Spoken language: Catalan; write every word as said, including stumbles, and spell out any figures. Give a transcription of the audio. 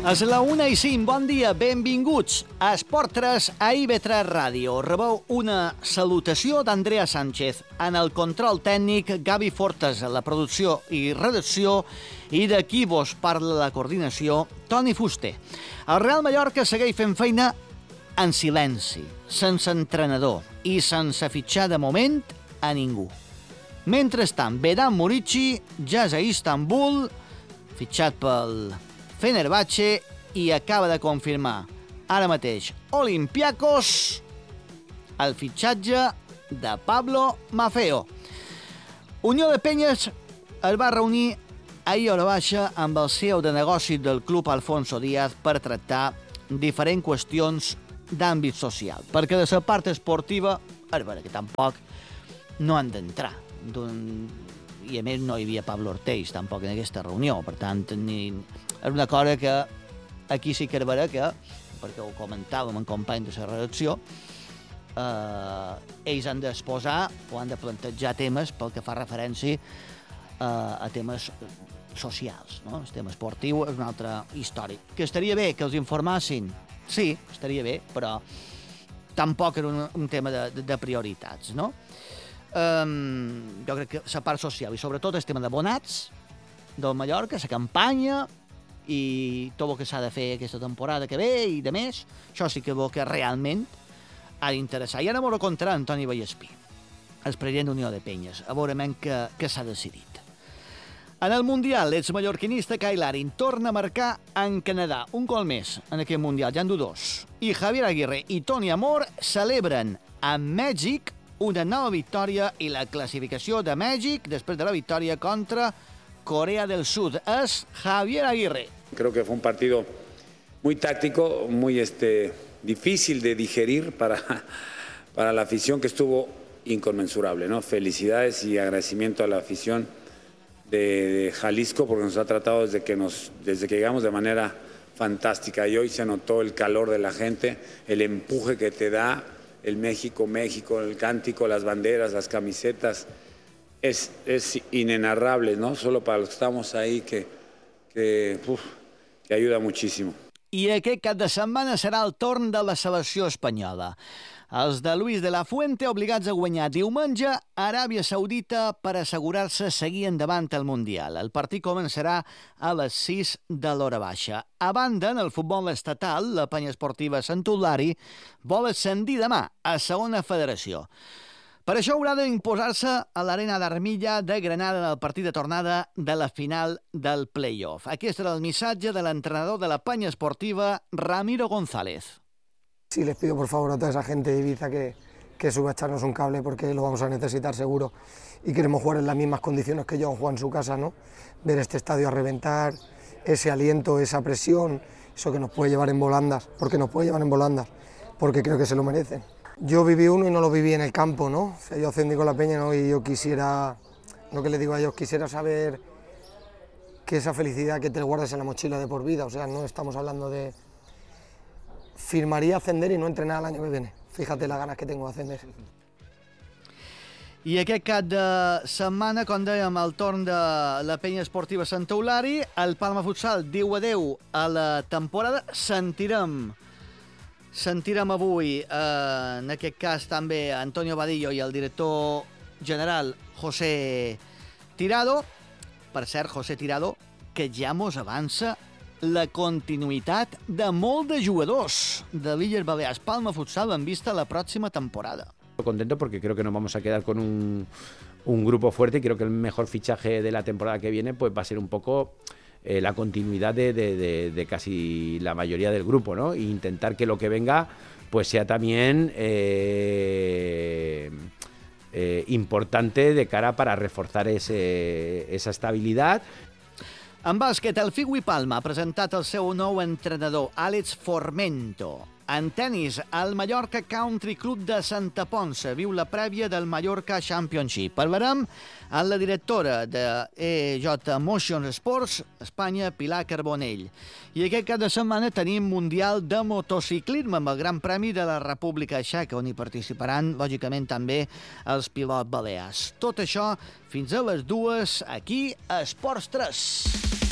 És la una i cinc, bon dia, benvinguts a Esport tres a I V tres Ràdio. Rebeu una salutació d'Andrea Sánchez, en el control tècnic Gavi Fortes, en la producció i redacció, i d'aquí vos parla la coordinació Toni Fuster. El Real Mallorca segueix fent feina en silenci, sense entrenador i sense fitxar de moment a ningú. Mentrestant, Vedan Murici ja és a Istanbul, fitxat pel Fenerbahçe, i acaba de confirmar ara mateix Olympiacos el fitxatge de Pablo Maffeo. Unió de Penyes es va reunir ahir a hora baixa amb el C E O de negoci del club, Alfonso Díaz, per tractar diferents qüestions d'àmbit social, perquè de la part esportiva és vera que tampoc no han d'entrar. I a més no hi havia Pablo Orteix tampoc en aquesta reunió, per tant ni... és una cosa que aquí sí que és vera que, perquè ho comentàvem en company de la redacció, eh, ells han d'exposar o han de plantejar temes pel que fa referència eh, a temes socials, no? El tema esportiu és una altra història. Que estaria bé que els informassin, sí, estaria bé, però tampoc era un, un tema de, de, de prioritats, no? Um, jo crec que la part social i sobretot el tema d'abonats del Mallorca, la campanya i tot el que s'ha de fer aquesta temporada que ve i de més, això sí que veu que realment ha d'interessar. I ara m'ho contarà Antoni Vallespí, el president d'Unió de Penyes, a veure què, què s'ha decidit. En el Mundial, l'exmallorquinista Kyle Larin torna a marcar en Canadà un gol més en aquest Mundial, ja en du dos. I Javier Aguirre i Toni Amor celebren a Mèxic una nova victòria i la classificació de Mèxic després de la victòria contra Corea del Sur. Es Javier Aguirre. Creo que fue un partido muy táctico, muy este, difícil de digerir para, para la afición, que estuvo inconmensurable, ¿no? Felicidades y agradecimiento a la afición de, de Jalisco, porque nos ha tratado desde que, nos, desde que llegamos de manera fantástica. Y hoy se notó el calor de la gente, el empuje que te da el México, México, el cántico, las banderas, las camisetas. Es, es inenarrable, ¿no? Solo para los que estamos ahí, que, que, uf, que ayuda muchísimo. I aquest cap de setmana serà el torn de la selecció espanyola. Els de Luis de la Fuente obligats a guanyar diumenge a Aràbia Saudita per assegurar-se seguir endavant al Mundial. El partit començarà a les sis de l'hora baixa. A banda, en el futbol estatal, la penya esportiva Sant Eulàri vol ascendir demà a segona federació. Per això haurà d'imposar-se a l'Arena d'Armilla de Granada en el partit de tornada de la final del play-off. Aquest era el missatge de l'entrenador de la penya esportiva, Ramiro González. Sí, les pido por favor a toda esa gente de Ibiza que, que suba a echarnos un cable, porque lo vamos a necesitar seguro y queremos jugar en las mismas condiciones que ellos han jugado en su casa, ¿no? Ver este estadio a reventar, ese aliento, esa presión, eso que nos puede llevar en volandas, porque nos puede llevar en volandas, porque creo que se lo merecen. Yo viví uno y no lo viví en el campo, ¿no? O sea, yo ascendí con la Peña, ¿no? Y yo quisiera, lo que les digo a ellos, quisiera saber que esa felicidad que te guardas en la mochila de por vida, o sea, no estamos hablando de... Firmaría ascender y no entrenar el año que viene. Fíjate las ganas que tengo de ascender. I aquest cap de setmana, com dèiem, el torn de la penya esportiva Sant Eulàri, el Palma Futsal diu adeu a la temporada. Sentirem, sentirem avui, eh, en aquest cas també, Antonio Vadillo i el director general José Tirado. Per cert, José Tirado, que ja mos avança la continuïtat de molts de jugadors de l'Illes Balears. Palma Futsal en vista la próxima temporada. Contento porque creo que nos vamos a quedar con un, un grupo fuerte y creo que el mejor fichaje de la temporada que viene pues va a ser un poco eh, la continuidad de, de, de, de casi la mayoría del grupo, ¿no? E intentar que lo que venga pues sea también eh, eh, importante de cara para reforzar ese, esa estabilidad. En bàsquet, el Figui Palma ha presentat el seu nou entrenador, Àlex Formento. En tennis, el Mallorca Country Club de Santa Ponça viu la prèvia del Mallorca Championship. Parlarem amb la directora de E J Motion Sports Espanya, Pilar Carbonell. I aquest cap de setmana tenim Mundial de Motociclisme amb el Gran Premi de la República Txeca, on hi participaran, lògicament, també els pilots balears. Tot això fins a les dues, aquí a Esports tres.